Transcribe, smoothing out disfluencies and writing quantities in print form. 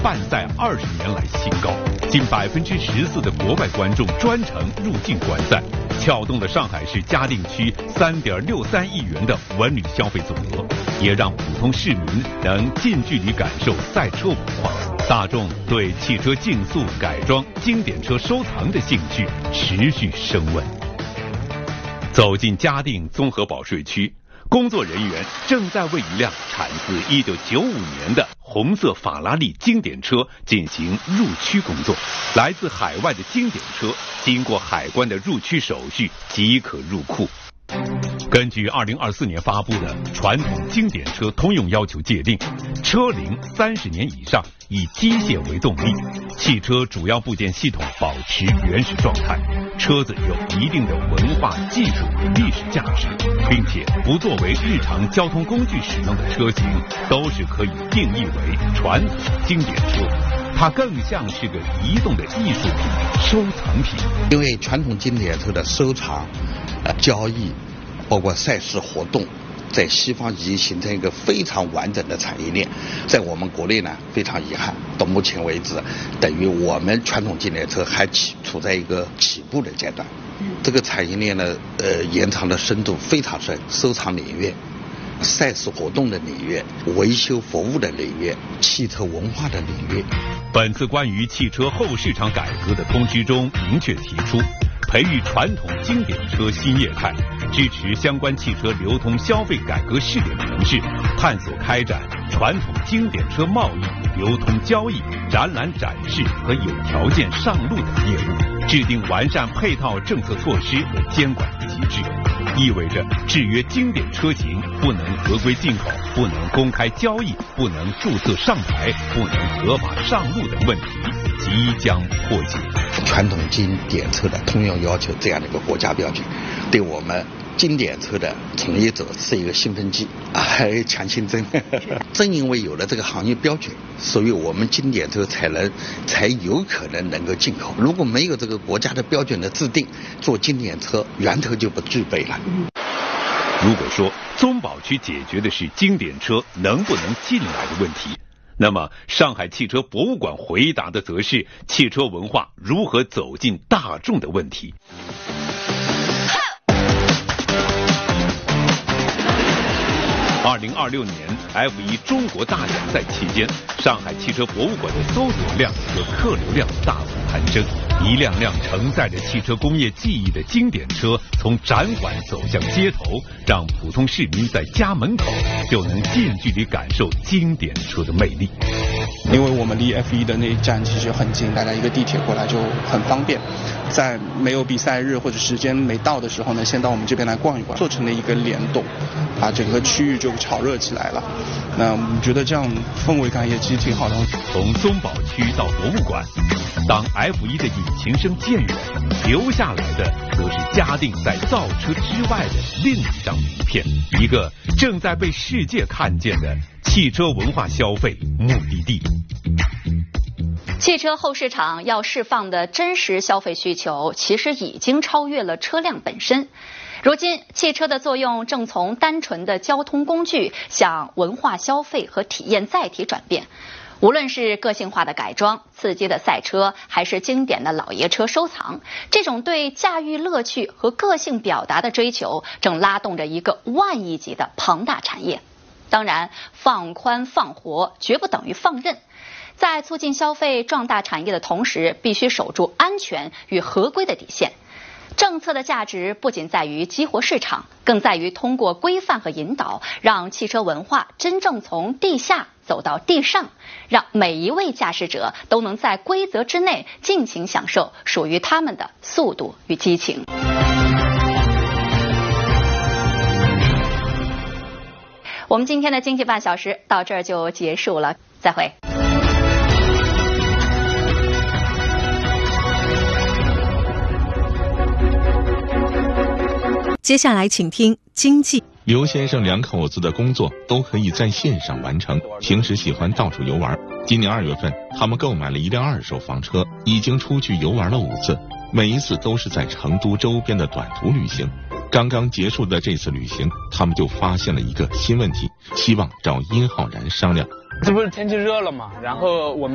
办赛20年来新高，近14%的国外观众专程入境观赛，撬动了上海市嘉定区3.63亿元的文旅消费总额，也让普通市民能近距离感受赛车文化。大众对汽车竞速、改装、经典车收藏的兴趣持续升温。走进嘉定综合保税区，工作人员正在为一辆产自1995年的红色法拉利经典车进行入区工作。来自海外的经典车经过海关的入区手续即可入库。根据2024年发布的传统经典车通用要求界定，车龄30年以上，以机械为动力，汽车主要部件系统保持原始状态，车子有一定的文化、技术与历史价值，并且不作为日常交通工具使用的车型，都是可以定义为传统经典车。它更像是个移动的艺术品、收藏品。 因为传统经典车的收藏、交易，包括赛事活动，在西方已经形成一个非常完整的产业链。在我们国内呢，非常遗憾，到目前为止，等于我们传统经典车还处在一个起步的阶段。这个产业链呢，延长的深度非常深，收藏领域、赛事活动的领域、维修服务的领域、汽车文化的领域。 本次关于汽车后市场改革的通知中明确提出，培育传统经典车新业态，支持相关汽车流通消费改革试点城市，探索开展传统经典车贸易、流通交易、展览展示和有条件上路等业务，制定完善配套政策措施和监管机制。意味着制约经典车型不能合规进口、不能公开交易、不能注册上牌、不能合法上路等问题即将破解。 传统经典车的通用要求这样的一个国家标准，对我们经典车的从业者是一个兴奋剂，还强心针。正因为有了这个行业标准，所以我们经典车才有可能够进口。如果没有这个国家的标准的制定，做经典车源头就不具备了。 如果说综保区解决的是经典车能不能进来的问题，那么上海汽车博物馆回答的则是汽车文化如何走进大众的问题。2026年 F1 中国大奖赛期间，上海汽车博物馆的搜索量和客流量大幅攀升，一辆辆承载着汽车工业记忆的经典车从展馆走向街头，让普通市民在家门口就能近距离感受经典车的魅力。 因为我们离 F1 的那一站其实很近，大家一个地铁过来就很方便。在没有比赛日或者时间没到的时候呢，先到我们这边来逛一逛，做成了一个联动，把整个区域就炒热起来了。那我们觉得这样氛围感也其实挺好的。 从综保区到博物馆，当 F1 的引擎声渐远，留下来的则是嘉定在造车之外的另一张名片，一个正在被世界看见的汽车文化消费目的地。 汽车后市场要释放的真实消费需求，其实已经超越了车辆本身。如今，汽车的作用正从单纯的交通工具向文化消费和体验载体转变。无论是个性化的改装、刺激的赛车，还是经典的老爷车收藏，这种对驾驭乐趣和个性表达的追求，正拉动着一个万亿级的庞大产业。当然，放宽放活绝不等于放任。在促进消费、壮大产业的同时，必须守住安全与合规的底线。政策的价值不仅在于激活市场，更在于通过规范和引导，让汽车文化真正从地下走到地上，让每一位驾驶者都能在规则之内尽情享受属于他们的速度与激情。我们今天的经济半小时到这儿就结束了，再会。 接下来请听经济。 刘先生两口子的工作都可以在线上完成，平时喜欢到处游玩。今年2月份，他们购买了一辆2手房车，已经出去游玩了5次，每一次都是在成都周边的短途旅行。刚刚结束的这次旅行，他们就发现了一个新问题，希望找殷浩然商量。 这不是天气热了吗？然后我们